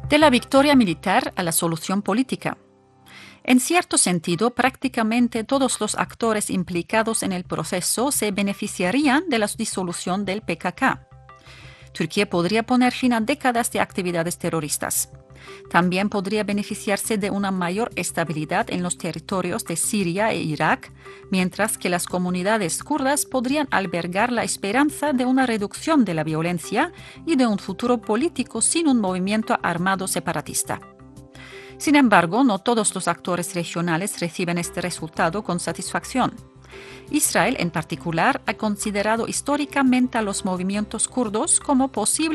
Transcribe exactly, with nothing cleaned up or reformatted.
De la victoria militar a la solución política. En cierto sentido, prácticamente todos los actores implicados en el proceso se beneficiarían de la disolución del P K K. Turquía podría poner fin a décadas de actividades terroristas. También podría beneficiarse de una mayor estabilidad en los territorios de Siria e Irak, mientras que las comunidades kurdas podrían albergar la esperanza de una reducción de la violencia y de un futuro político sin un movimiento armado separatista. Sin embargo, no todos los actores regionales reciben este resultado con satisfacción. Israel, en particular, ha considerado históricamente a los movimientos kurdos como posibles